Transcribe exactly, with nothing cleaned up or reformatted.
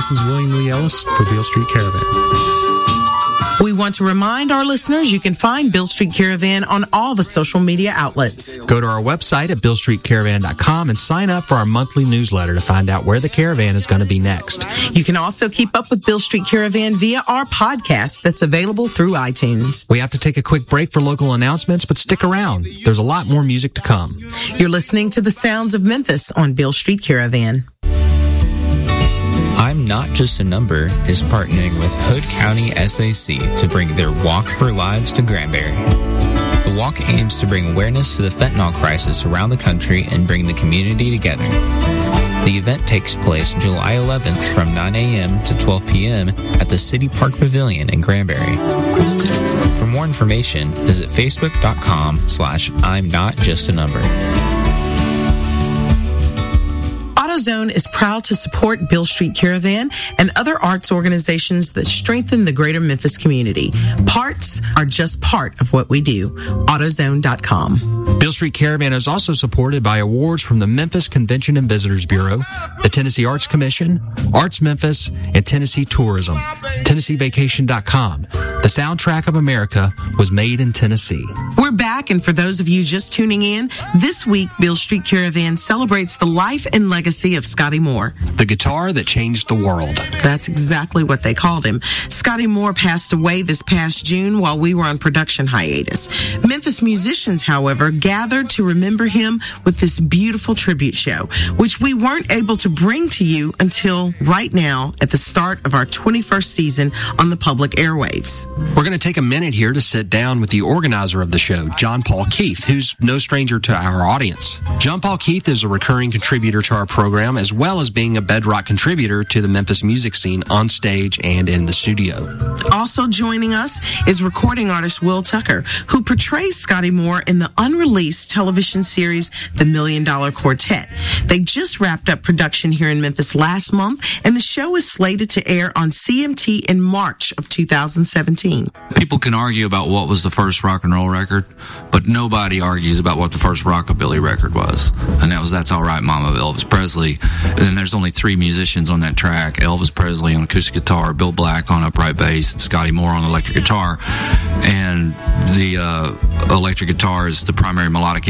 This is William Lee Ellis for Beale Street Caravan. We want to remind our listeners you can find Beale Street Caravan on all the social media outlets. Go to our website at beale street caravan dot com and sign up for our monthly newsletter to find out where the caravan is going to be next. You can also keep up with Beale Street Caravan via our podcast that's available through iTunes. We have to take a quick break for local announcements, but stick around. There's a lot more music to come. You're listening to the sounds of Memphis on Beale Street Caravan. I'm Not Just a Number is partnering with Hood County S A C to bring their Walk for Lives to Granbury. The walk aims to bring awareness to the fentanyl crisis around the country and bring the community together. The event takes place July eleventh from nine a.m. to twelve p.m. at the City Park Pavilion in Granbury. For more information, visit facebook.com slash I'm Not Just a Number. AutoZone is proud to support Beale Street Caravan and other arts organizations that strengthen the greater Memphis community. Parts are just part of what we do. AutoZone dot com. Beale Street Caravan is also supported by awards from the Memphis Convention and Visitors Bureau, the Tennessee Arts Commission, Arts Memphis, and Tennessee Tourism. Tennessee Vacation dot com. The soundtrack of America was made in Tennessee. We're back, and for those of you just tuning in, this week Beale Street Caravan celebrates the life and legacy of Scotty Moore. The guitar that changed the world. That's exactly what they called him. Scotty Moore passed away this past June while we were on production hiatus. Memphis musicians, however, gathered to remember him with this beautiful tribute show, which we weren't able to bring to you until right now at the start of our twenty-first season on the public airwaves. We're going to take a minute here to sit down with the organizer of the show, John Paul Keith, who's no stranger to our audience. John Paul Keith is a recurring contributor to our program, as well as being a bedrock contributor to the Memphis music scene on stage and in the studio. Also joining us is recording artist Will Tucker, who portrays Scotty Moore in the unreleased television series The Million Dollar Quartet. They just wrapped up production here in Memphis last month, and the show is slated to air on C M T in March of two thousand seventeen. People can argue about what was the first rock and roll record, but nobody argues about what the first rockabilly record was. And that was That's All Right Mama of Elvis Presley. And there's only three musicians on that track: Elvis Presley on acoustic guitar, Bill Black on upright bass, and Scotty Moore on electric guitar. And the uh, electric guitar is the primary melodic